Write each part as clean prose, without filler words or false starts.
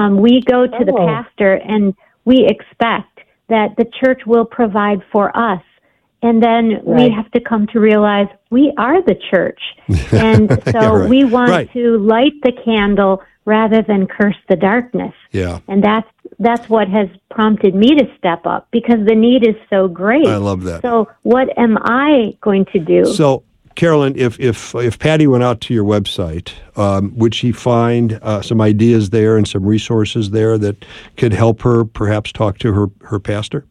We go to the pastor and we expect that the church will provide for us. And then we have to come to realize we are the church. And so we want to light the candle rather than curse the darkness. Yeah. And that's what has prompted me to step up, because the need is so great. I love that. So what am I going to do? So, Carolyn, if Patty went out to your website, would she find some ideas there and some resources there that could help her perhaps talk to her pastor?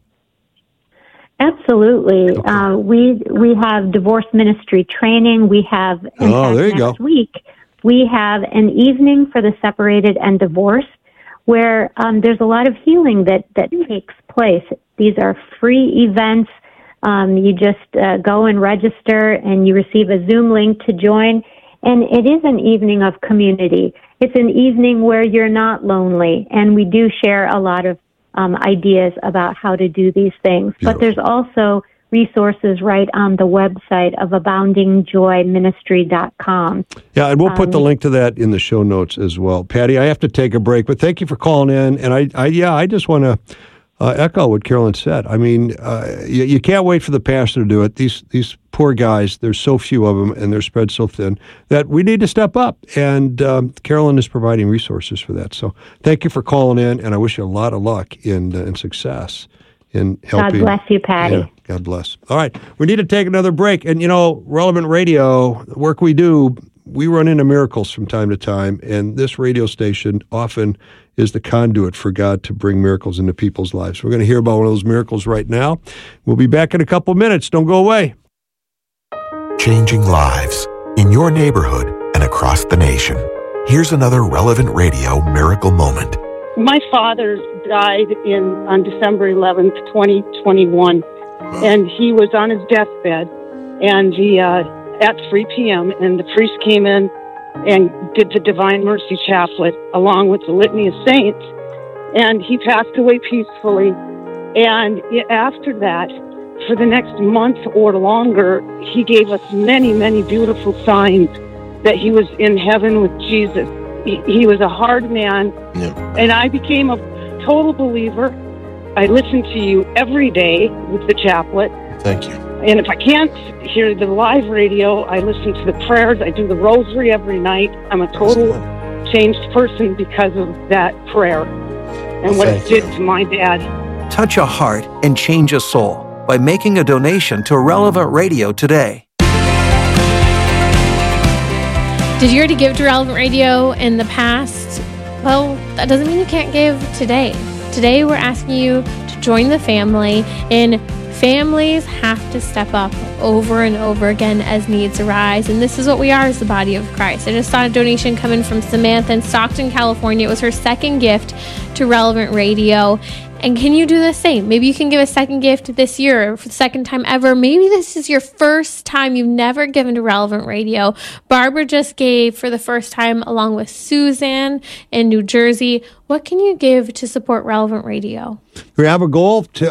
Absolutely. Okay. We have divorce ministry training. We have, in fact, there you next go. week, we have an evening for the separated and divorced where there's a lot of healing that takes place. These are free events. You just go and register, and you receive a Zoom link to join. And it is an evening of community. It's an evening where you're not lonely, and we do share a lot of ideas about how to do these things. Beautiful. But there's also resources right on the website of aboundingjoyministry.com. Yeah, and we'll put the link to that in the show notes as well. Patty, I have to take a break, but thank you for calling in. And I just want to echo what Carolyn said. I mean, you can't wait for the pastor to do it. These poor guys, there's so few of them, and they're spread so thin that we need to step up. And Carolyn is providing resources for that. So thank you for calling in, and I wish you a lot of luck in success in helping. God bless you, Patty. Yeah, God bless. All right, we need to take another break. And, Relevant Radio, the work we do, we run into miracles from time to time, and this radio station often is the conduit for God to bring miracles into people's lives. We're going to hear about one of those miracles right now. We'll be back in a couple minutes. Don't go away. Changing lives in your neighborhood and across the nation. Here's another Relevant Radio miracle moment. My father died on December 11th, 2021, and he was on his deathbed, and he at 3 p.m., and the priest came in and did the Divine Mercy Chaplet along with the Litany of Saints, and he passed away peacefully. And after that, for the next month or longer, he gave us many, many beautiful signs that he was in heaven with Jesus. He was a hard man, and I became a total believer. I listen to you every day with the chaplet. Thank you. And if I can't hear the live radio, I listen to the prayers. I do the rosary every night. I'm a total changed person because of that prayer and what it did to my dad. Touch a heart and change a soul by making a donation to Relevant Radio today. Did you already give to Relevant Radio in the past? Well, that doesn't mean you can't give today. Today, we're asking you to join the family, and families have to step up over and over again as needs arise. And this is what we are as the body of Christ. I just saw a donation coming from Samantha in Stockton, California. It was her second gift to Relevant Radio. And can you do the same? Maybe you can give a second gift this year for the second time ever. Maybe this is your first time you've never given to Relevant Radio. Barbara just gave for the first time along with Susan in New Jersey. What can you give to support Relevant Radio? We have a goal of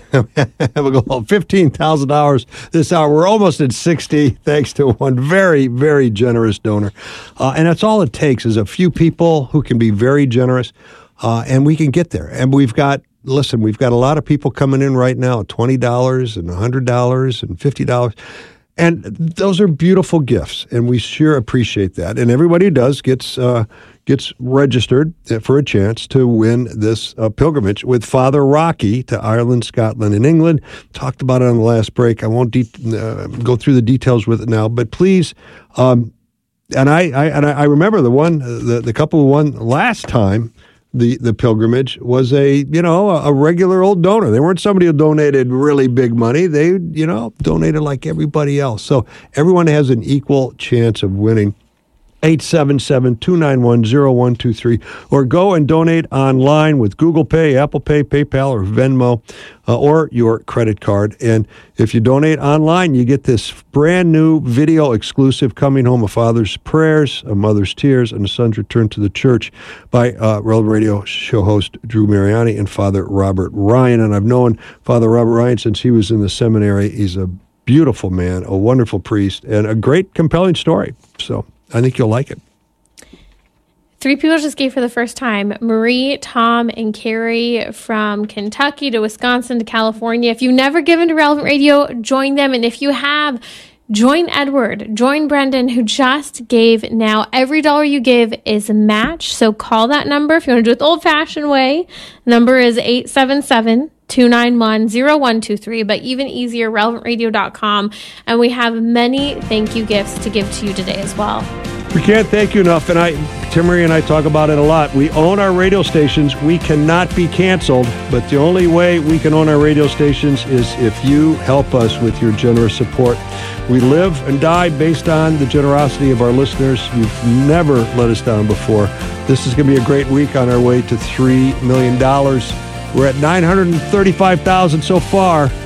$15,000 this hour. We're almost at 60, thanks to one very, very generous donor. And that's all it takes is a few people who can be very generous, and we can get there. And we've got a lot of people coming in right now, $20 and $100 and $50. And those are beautiful gifts, and we sure appreciate that. And everybody who does gets registered for a chance to win this pilgrimage with Father Rocky to Ireland, Scotland, and England. Talked about it on the last break. I won't go through the details with it now, but please. And I remember the couple who won last time. The pilgrimage was a regular old donor. They weren't somebody who donated really big money. They, donated like everybody else. So everyone has an equal chance of winning. 877-291-0123, or go and donate online with Google Pay, Apple Pay, PayPal, or Venmo, or your credit card. And if you donate online, you get this brand new video exclusive, Coming Home, A Father's Prayers, A Mother's Tears, and A Son's Return to the Church by Relevant Radio show host Drew Mariani and Father Robert Ryan. And I've known Father Robert Ryan since he was in the seminary. He's a beautiful man, a wonderful priest, and a great, compelling story. So I think you'll like it. 3 people just gave for the first time. Marie, Tom, and Carrie from Kentucky to Wisconsin to California. If you've never given to Relevant Radio, join them. And if you have, join Edward, join Brendan, who just gave now. Every dollar you give is matched. So call that number if you want to do it the old-fashioned way. Number is 877-291-0123, but even easier, relevantradio.com. And we have many thank you gifts to give to you today as well. We can't thank you enough, and Tim Marie and I talk about it a lot. We own our radio stations. We cannot be canceled, but the only way we can own our radio stations is if you help us with your generous support. We live and die based on the generosity of our listeners. You've never let us down before. This is going to be a great week on our way to $3 million. We're at $935,000 so far.